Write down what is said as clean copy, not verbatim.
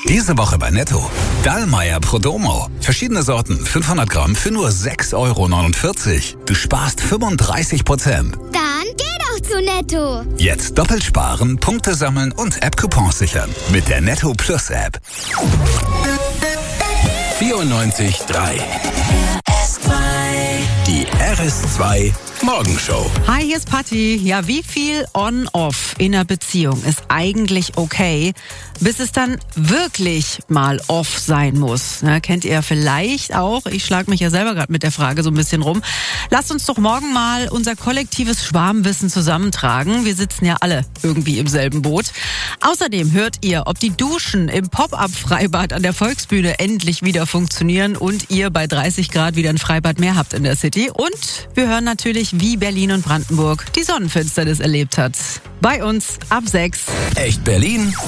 Diese Woche bei Netto. Dallmayr Prodomo. Verschiedene Sorten, 500 Gramm für nur 6,49 Euro. Du sparst 35%. Dann geh doch zu Netto. Jetzt doppelt sparen, Punkte sammeln und App-Coupons sichern. Mit der Netto Plus App. 94.3. Die RS2 Morgenshow. Hi, hier ist Patti. Ja, wie viel On-Off in einer Beziehung ist eigentlich okay, bis es dann wirklich mal off sein muss? Ne, kennt ihr vielleicht auch. Ich schlage mich ja selber gerade mit der Frage so ein bisschen rum. Lasst uns doch morgen mal unser kollektives Schwarmwissen zusammentragen. Wir sitzen ja alle irgendwie im selben Boot. Außerdem hört ihr, ob die Duschen im Pop-Up-Freibad an der Volksbühne endlich wieder funktionieren und ihr bei 30 Grad wieder ein Freibad mehr habt in der City. Und wir hören natürlich, wie Berlin und Brandenburg die Sonnenfinsternis erlebt hat. Bei uns ab 6. Echt Berlin